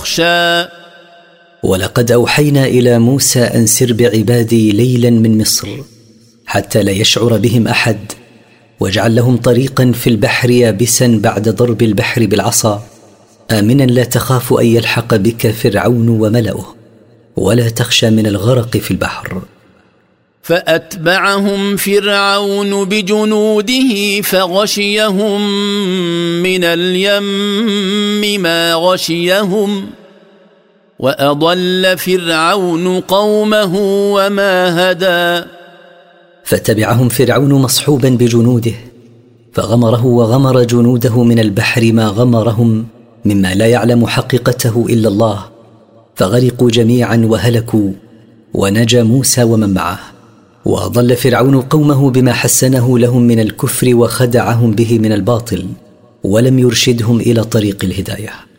تخشى ولقد أوحينا إلى موسى أن سر بعبادي ليلا من مصر حتى لا يشعر بهم أحد، واجعل لهم طريقا في البحر يابسا بعد ضرب البحر بالعصا، آمنا لا تخاف أن يلحق بك فرعون وملأه، ولا تخشى من الغرق في البحر. فأتبعهم فرعون بجنوده فغشيهم من اليم ما غشيهم، وأضل فرعون قومه وما هدى. فتبعهم فرعون مصحوبا بجنوده، فغمره وغمر جنوده من البحر ما غمرهم مما لا يعلم حقيقته إلا الله، فغرقوا جميعا وهلكوا، ونجا موسى ومن معه. وأضل فرعون قومه بما حسنه لهم من الكفر وخدعهم به من الباطل، ولم يرشدهم إلى طريق الهداية.